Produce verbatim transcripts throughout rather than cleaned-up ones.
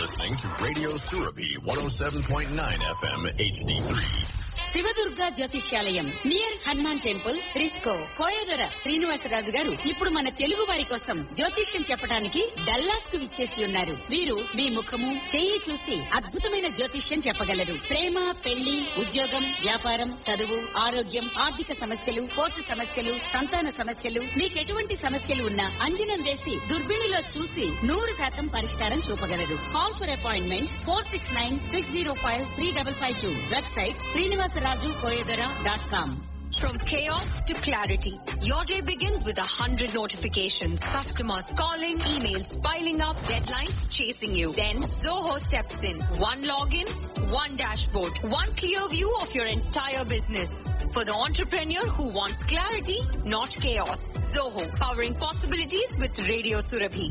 listening to Radio Surabhi one oh seven point nine F M H D three. Shiva Durga జ్యోతిష్యాలయం near Hanuman temple Frisco Koyadora Srinivasaraju గారు ఇప్పుడు మన తెలుగు వారి కోసం జ్యోతిష్యం చెప్పడానికి డల్లాస్ కు విచ్చేసి ఉన్నారు. వీరు మీ ముఖము చెయ్యి చూసి అద్భుతమైన జ్యోతిష్యం చెప్పగలరు. ప్రేమ, పెళ్లి, ఉద్యోగం, వ్యాపారం, చదువు, ఆరోగ్యం, ఆర్థిక సమస్యలు, కోర్టు సమస్యలు, సంతాన సమస్యలు, మీకెటువంటి సమస్యలు ఉన్నా అంజనం వేసి దుర్బిణిలో చూసి నూరు శాతం పరిష్కారం చూపగలరు. Call for appointment four six nine six zero five three double five two. Website Srinivasa Raju Koyedara dot com. From chaos to clarity, your day begins with a hundred notifications. Customers calling, emails piling up, deadlines chasing you. Then Zoho steps in. One login, one dashboard, one clear view of your entire business. For the entrepreneur who wants clarity, not chaos. Zoho, powering possibilities with Radio Surabhi.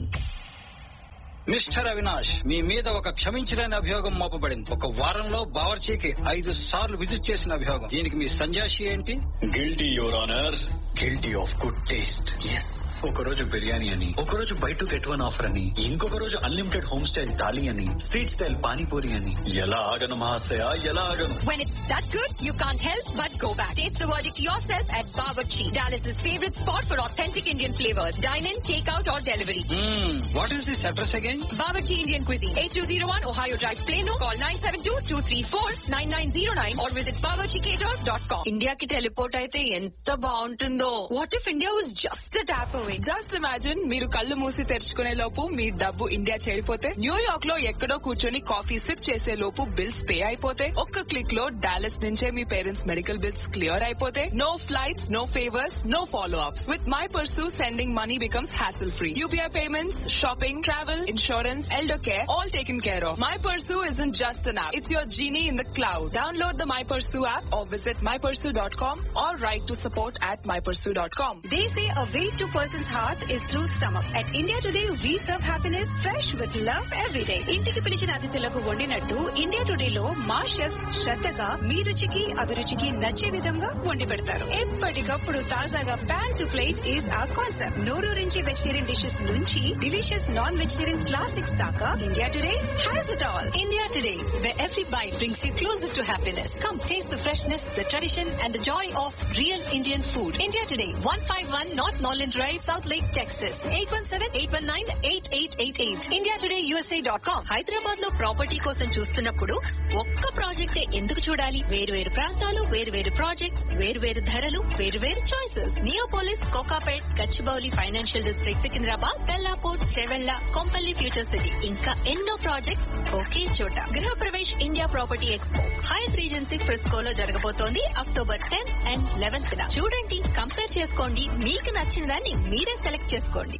Mister Avinash, మీ మీద ఒక క్షమించలేని అభియోగం మోపబడింది. ఒక వారంలో బావర్చీకి ఐదు సార్లు visit చేసిన అభియోగం. దీనికి మీ సంజాషి ఏంటి? Guilty your honour, guilty of good taste. Yes, ఒక రోజు బిర్యానీ అని, ఒక రోజు by to get one offer అని, ఇంకొక రోజు అన్లిమిటెడ్ హోమ్ స్టైల్ థాలీ అని, స్ట్రీట్ స్టైల్ పానీపూరి అని. ఎలా ఆగను మహాశయ, ఎలా ఆగను? When it's that good, you can't help but go back. Taste the verdict yourself at Bawarchi, Dallas's favorite spot for authentic Indian flavors. Dine in, take out or delivery. Hmm, what is this address again? Bawarchi Indian Cuisine, eighty-two oh one Ohio Drive, Plano. Call nine seven two, two three four, nine nine oh nine or visit bawarchi caters dot com. India ki teleport అయితే ఎంత బాగుంటుందో. What if India was just a tap away? Just imagine, మీరు కళ్ళు మూసి తెరుచుకునే లోపు మీ డబ్బు India చేరిపోతే, New York లో ఎక్కడో కూర్చొని కాఫీ సిప్ చేసే లోపు బిల్స్ పే అయిపోతే, ఒక్క క్లిక్ లో డాలస్ నుంచే మీ పేరెంట్స్ మెడికల్ బిల్స్ క్లియర్ అయిపోతే, no flights, no favours, no follow ups. With my pursue, sending money becomes hassle free. UPI payments, shopping, travel, insurance, elder care, all taken care of. My Pursue isn't just an app. It's your genie in the cloud. Download the My Pursue app or visit my pursue dot com or write to support at my pursue dot com. They say a way to person's heart is through stomach. At India Today, we serve happiness fresh with love every day. ఇంటికి పిలిచిన అతిథులకు వండినట్టు India today లో మా chefs శ్రద్ధగా మీ రుచికి అభిరుచికి నచ్చే విధంగా వండి పెడతారు. ఎప్పటికప్పుడు తాజాగా pan to plate is our concept. నోరూరించి vegetarian dishes నుంచి డిలీషియస్ నాన్ వెజిటేరియన్ క్లాసిక్స్ దాకా India Today has it all. India Today, where every bite brings you closer to happiness. Come taste the freshness, the tradition, and the joy of real Indian food. India Today, one fifty-one North Norland Drive, South Lake, Texas. eight one seven, eight one nine, eight eight eight eight. india today u s a dot com. Hyderabad లో property కోసం చూస్తున్నప్పుడు ఒక్క ప్రాజెక్టే ఎందుకు చూడాలి? వేరు వేరు ప్రాంతాలు, వేరు వేరు ప్రాజెక్ట్స్, వేరు వేరు ధరలు, వేరు వేరు choices. Neopolis, Kokapet, Gachibowli financial district, Secunderabad, Bellapur, Chevella, Kompally future city, ఇంకా ఎన్నో ప్రాజెక్ట్స్ ఒకే చోట. గృహ Pravesh India property expo Hayath regency ఫ్రిస్కోలో జరగబోతోంది అక్టోబర్ టెన్త్ అండ్ లెవెన్త్ న. చూడండి, కంపేర్ చేసుకోండి, మీకు నచ్చిన దాన్ని మీరే సెలెక్ట్ చేసుకోండి.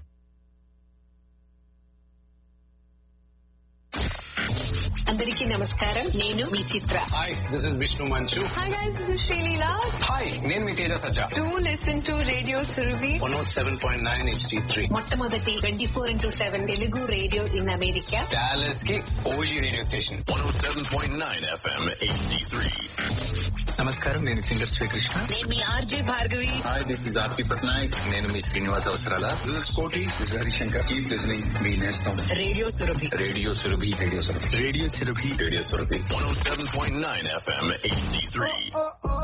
అందరికీ నమస్కారం, నేను మీ చిత్ర. హాయ్, దిస్ ఇస్ విష్ణు మంచు. Hi guys, this is Sreeleela. Hi, నేను మీ తేజ సజ్జా. Do listen to radio Surabhi one oh seven point nine H D three, మొట్టమొదటి twenty four into seven Telugu radio in America. Dallas కి OG radio station one oh seven point nine F M H D three. నమస్కారం, నేను singer Srikrishna. నేను మీ RJ Bhargavi. Hi, this is ఆర్పి పట్నాయక్. నేను మీ శ్రీనివాస్ అవసరాల. This is కోటి, this is Harishankar. Keep listening, మీ నేస్తం radio Surabhi. Radio Surabhi, radio Surabhi, radio Surabhi, radio Surabhi. one oh seven point nine F M H D three.